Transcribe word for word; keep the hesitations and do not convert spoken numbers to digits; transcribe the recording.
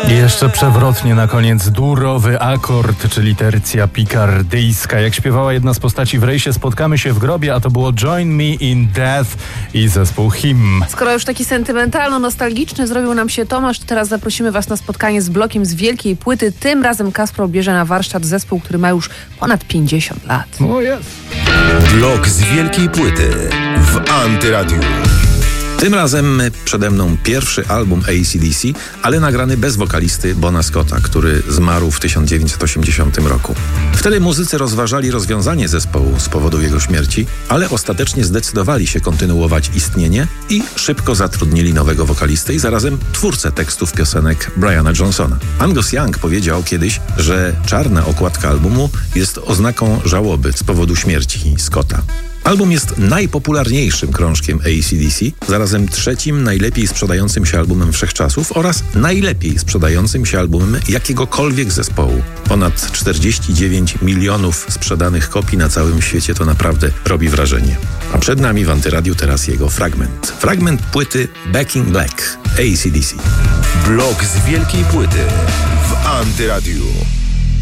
I jeszcze przewrotnie na koniec durowy akord, czyli tercja pikardyjska. Jak śpiewała jedna z postaci w rejsie, spotkamy się w grobie, a to było Join Me in Death i zespół Him. Skoro już taki sentymentalno-nostalgiczny zrobił nam się Tomasz, to teraz zaprosimy Was na spotkanie z blokiem z wielkiej płyty. Tym razem Kacpro bierze na warsztat zespół, który ma już ponad pięćdziesiąt lat. O jest. Blok z wielkiej płyty w Antyradiu. Tym razem przede mną pierwszy album A C D C, ale nagrany bez wokalisty Bona Scotta, który zmarł w tysiąc dziewięćset osiemdziesiątym roku. Wtedy muzycy rozważali rozwiązanie zespołu z powodu jego śmierci, ale ostatecznie zdecydowali się kontynuować istnienie i szybko zatrudnili nowego wokalistę i zarazem twórcę tekstów piosenek Briana Johnsona. Angus Young powiedział kiedyś, że czarna okładka albumu jest oznaką żałoby z powodu śmierci Scotta. Album jest najpopularniejszym krążkiem A C D C, zarazem trzecim najlepiej sprzedającym się albumem wszechczasów oraz najlepiej sprzedającym się albumem jakiegokolwiek zespołu. Ponad czterdzieści dziewięć milionów sprzedanych kopii na całym świecie to naprawdę robi wrażenie. A przed nami w Antyradiu teraz jego fragment. Fragment płyty Back in Black A C D C. Blok z wielkiej płyty w Antyradiu.